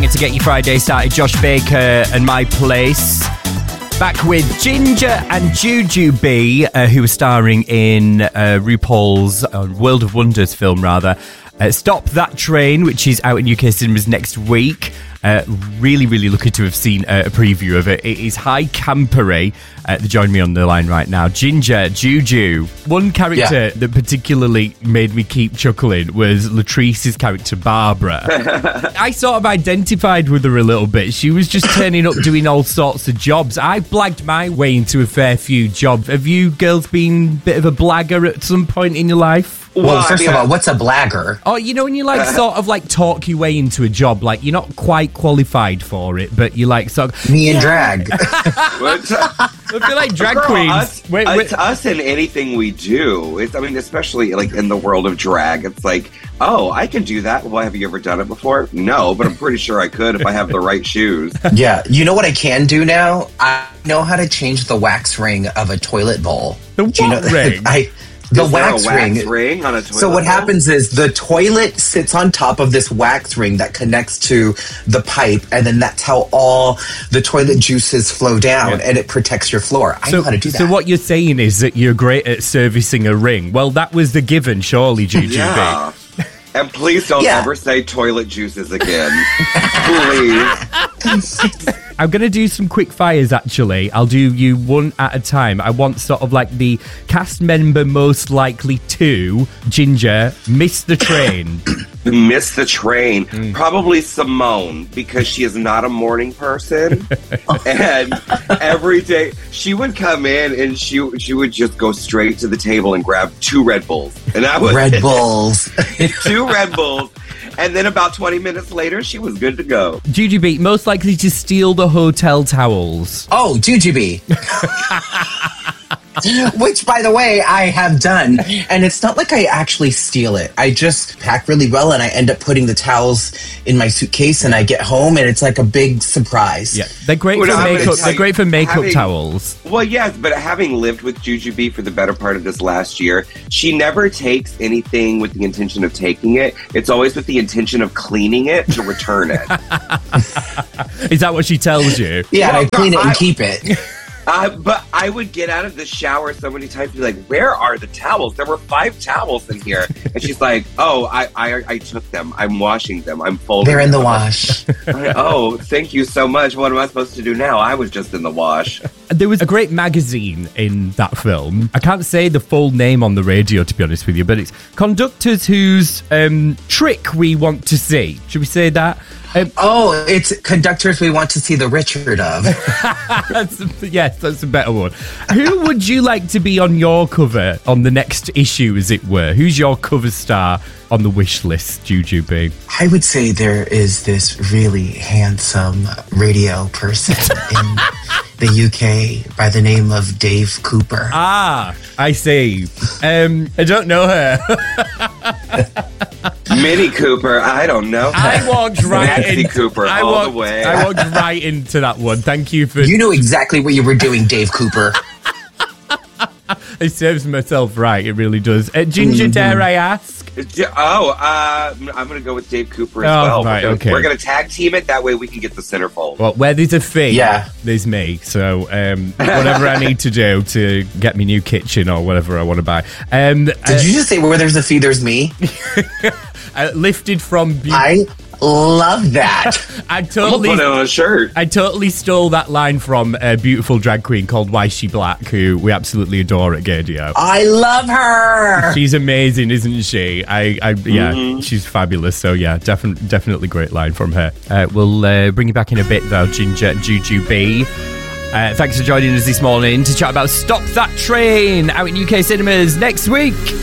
to get your Friday started. Josh Baker and My Place. Back with Ginger and Jujubee, who are starring in RuPaul's World of Wonders film, rather. Stop That Train, which is out in UK cinemas next week. Really looking to have seen a preview of it. It is high campery. They join me on the line right now. Ginger, Juju. One character that particularly made me keep chuckling was Latrice's character, Barbara. I sort of identified with her a little bit. She was just turning up doing all sorts of jobs. I blagged my way into a fair few jobs. Have you girls been a bit of a blagger at some point in your life? Well, first of all, what's a blagger? Oh, you know when you sort of talk your way into a job, you're not quite qualified for it, but you sort of... Me and drag. I feel like drag queens. It's us in anything we do. Especially in the world of drag. It's oh, I can do that. Well, have you ever done it before? No, but I'm pretty sure I could if I have the right shoes. Yeah, you know what I can do now? I know how to change the wax ring of a toilet bowl. The what ring? The wax ring on a toilet So what happens is the toilet sits on top of this wax ring that connects to the pipe, and then that's how all the toilet juices flow down, and it protects your floor. I know how to do that. So what you're saying is that you're great at servicing a ring. Well, that was the given, surely, Jujubee. Yeah. And please don't ever say toilet juices again. Please. I'm going to do some quick fires, actually. I'll do you one at a time. I want sort of the cast member most likely to. Ginger, miss the train. Miss the train. Probably Simone, because she is not a morning person. And every day she would come in and she would just go straight to the table and grab 2 Red Bulls. And that was Red Bulls. 2 Red Bulls. And then about 20 minutes later, she was good to go. Jujubee, most likely to steal the hotel towels. Oh, Jujubee. Which, by the way, I have done. And it's not like I actually steal it. I just pack really well and I end up putting the towels in my suitcase and I get home and it's like a big surprise. Yeah, they're great for makeup. They're great for makeup towels. Well, yes, but having lived with Jujubee for the better part of this last year, she never takes anything with the intention of taking it. It's always with the intention of cleaning it to return it. Is that what she tells you? Yeah, I clean it and keep it. But I would get out of the shower so many times and be like, where are the towels? There were 5 towels in here. And she's like, oh, I took them. I'm washing them. I'm folding them. They're in the wash. Oh, thank you so much. What am I supposed to do now? I was just in the wash. There was a great magazine in that film. I can't say the full name on the radio, to be honest with you, but it's Conductors Whose Trick We Want to See. Should we say that? It's Conductors We Want to See the Richard of. Yes, that's a better one. Who would you like to be on your cover on the next issue, as it were? Who's your cover star on the wish list, Jujubee? I would say there is this really handsome radio person in the UK by the name of Dave Cooper. Ah, I see. I don't know her. Mini Cooper, I don't know. I walked right into Cooper all the way. I walked right into that one. Thank you for... You know exactly what you were doing, Dave Cooper. It serves myself right, it really does. Ginger, dare I ask? I'm going to go with Dave Cooper as well. Right, okay. We're going to tag team it. That way we can get the centerfold. Well, where there's a fee, there's me. So whatever I need to do to get me new kitchen or whatever I want to buy. Did you just say where there's a fee, there's me? Lifted from... I love that. I totally put it on a shirt. I totally stole that line from a beautiful drag queen called Why She Black, who we absolutely adore at Gaydio. I love her. She's amazing, isn't she? She's fabulous. So yeah, definitely great line from her. We'll bring you back in a bit though, Ginger, Jujubee. Thanks for joining us this morning to chat about Stop That Train out in UK cinemas next week.